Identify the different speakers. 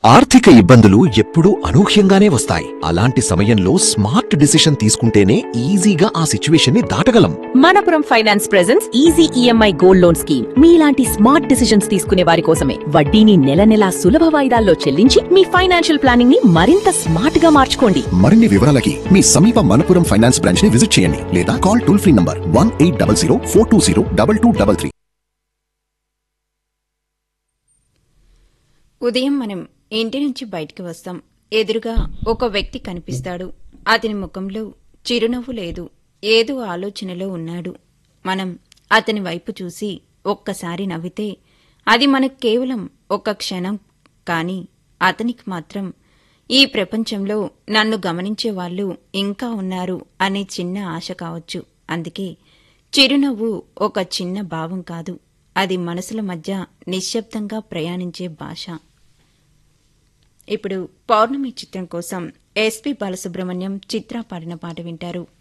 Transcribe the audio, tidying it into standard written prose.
Speaker 1: ఆర్థిక ఇబ్బందులు ఎప్పుడూ అనూహ్యంగానే వస్తాయి. అలాంటి సమయంలో స్మార్ట్ డిసిషన్ తీసుకుంటేనే ఈజీగా ఆ సిచ్యువేషన్ ని దాటగలం.
Speaker 2: Manappuram finance presents easy EMI gold loan scheme. మీలాంటి స్మార్ట్ డిసిషన్స్ తీసుకునే వారి కోసమే. వడ్డీని నెల నెలా సులభ వాయిదాల్లో చెల్లించి మీ ఫైనాన్షియల్ ప్లానింగ్ ని మరింత స్మార్ట్ గా మార్చుకోండి.
Speaker 3: మరిన్ని వివరాలకి మీ సమీప మనపురం ఫైనాన్స్ బ్రాంచ్ ని విజిట్ చేయండి లేదా కాల్ టోల్ ఫ్రీ నంబర్ 1800 420 2233.
Speaker 4: ఉదయం మనం ఇంటి నుంచి బయటికి వస్తాం. ఎదురుగా ఒక వ్యక్తి కనిపిస్తాడు. అతని ముఖంలో చిరునవ్వు లేదు. ఏదో ఆలోచనలో ఉన్నాడు. మనం అతని వైపు చూసి ఒక్కసారి నవ్వితే అది మనకు కేవలం ఒక క్షణం. కానీ అతనికి మాత్రం ఈ ప్రపంచంలో నన్ను గమనించే వాళ్ళు ఇంకా ఉన్నారు అనే చిన్న ఆశ కావచ్చు. అందుకే చిరునవ్వు ఒక చిన్న భావం కాదు, అది మనసుల మధ్య నిశ్శబ్దంగా ప్రయాణించే భాష. ఇప్పుడు పౌర్ణమి చిత్రం కోసం ఎస్పి బాలసుబ్రహ్మణ్యం, చిత్ర పాడిన పాట వింటారు.